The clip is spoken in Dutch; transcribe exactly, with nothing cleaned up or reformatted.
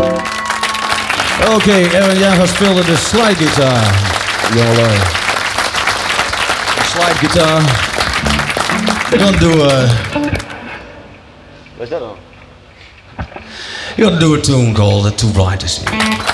Oké, okay, Erwin Jager speelde de slidegitaar. Jongelui. De slidegitaar. You're gonna do a... Wat is dat dan? You're gonna do a tune called The Two Blind to See.